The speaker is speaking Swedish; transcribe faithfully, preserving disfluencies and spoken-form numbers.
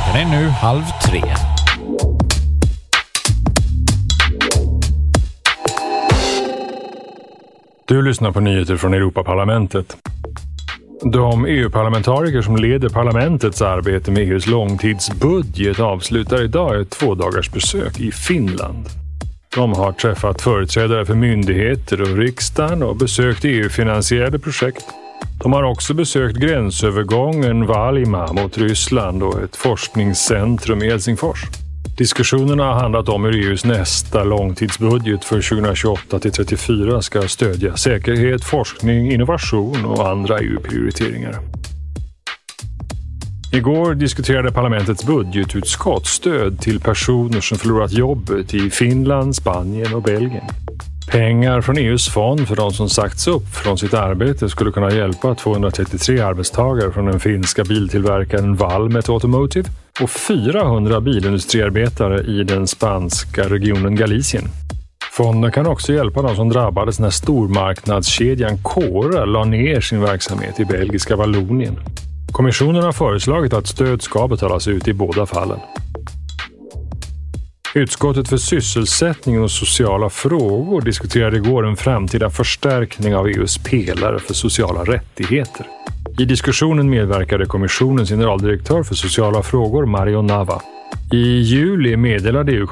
Klockan är nu halv tre. Du lyssnar på nyheter från Europaparlamentet. De E U-parlamentariker som leder parlamentets arbete med E U:s långtidsbudget avslutar idag ett tvådagarsbesök i Finland. De har träffat företrädare för myndigheter och riksdagen och besökt E U-finansierade projekt. De har också besökt gränsövergången Valima mot Ryssland och ett forskningscentrum i Helsingfors. Diskussionerna har handlat om hur E U:s nästa långtidsbudget för tjugohundratjugoåtta till trettiofyra ska stödja säkerhet, forskning, innovation och andra E U-prioriteringar. Igår diskuterade parlamentets budgetutskott stöd till personer som förlorat jobbet i Finland, Spanien och Belgien. Pengar från E U:s fond för de som sagts upp från sitt arbete skulle kunna hjälpa tvåhundratrettiotre arbetstagare från den finska biltillverkaren Valmet Automotive och fyrahundra bilindustriarbetare i den spanska regionen Galicien. Fonden kan också hjälpa de som drabbades när stormarknadskedjan Cora la ner sin verksamhet i belgiska Vallonien. Kommissionen har föreslagit att stöd ska betalas ut i båda fallen. Utskottet för sysselsättning och sociala frågor diskuterade igår en framtida förstärkning av E U:s pelare för sociala rättigheter. I diskussionen medverkade kommissionens generaldirektör för sociala frågor Mario Nava. I juli meddelade E U